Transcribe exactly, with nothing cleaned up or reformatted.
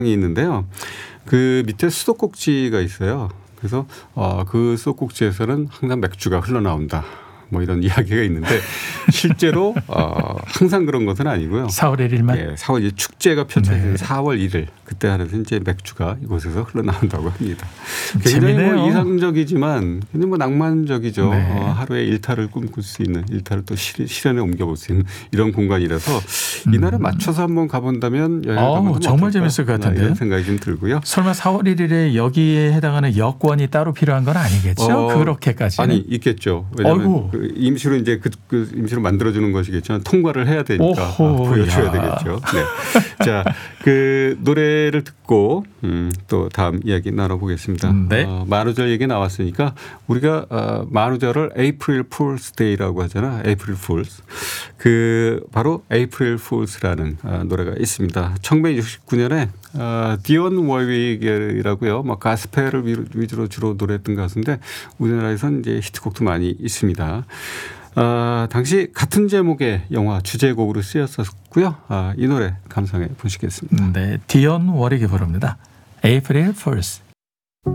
있는데요. 그 밑에 수도꼭지가 있어요. 그래서 어, 그 수도꼭지에서는 항상 맥주가 흘러나온다. 뭐 이런 이야기가 있는데 실제로 어, 항상 그런 것은 아니고요. 사월 일일만. 예, 사월 일 축제가 펼쳐지는 네. 사월 일일 그때 하루에서 이제 맥주가 이곳에서 흘러나온다고 합니다. 재미네요. 굉장히 뭐 이상적이지만 굉장히 뭐 낭만적이죠. 네. 어, 하루의 일탈을 꿈꿀 수 있는 일탈을 또 실, 실현에 옮겨볼 수 있는 이런 공간이라서 이날에 음. 맞춰서 한번 가본다면 여행 어우, 가면 정말 재밌을 것 같은데. 이런 생각이 좀 들고요. 설마 사월 일일에 여기에 해당하는 여권이 따로 필요한 건 아니겠죠? 어, 그렇게까지. 아니 있겠죠. 왜냐하면 어이구. 그 임시로 이제 그, 그 임시로 만들어주는 것이겠지만 통과를 해야 되니까 오호, 아, 보여줘야 야. 되겠죠. 네. 자, 그 노래를 듣고 음, 또 다음 이야기 나눠보겠습니다. 네. 어, 만우절 얘기 나왔으니까 우리가 어, 만우절을 April Fool's Day라고 하잖아. April Fools. 그 바로 April Fools라는 어, 노래가 있습니다. 천구백육십구 년에 어, 디온 워윅이라고요. 뭐 가스펠을 위주로 주로 노래했던 가수인데 우리나라에서는 이제 히트곡도 많이 있습니다. 아, 당시 같은 제목의 영화 주제곡으로 쓰였었고요. 아, 이 노래 감상해 보시겠습니다. 네, 디온 워릭이 부릅니다. April Fools.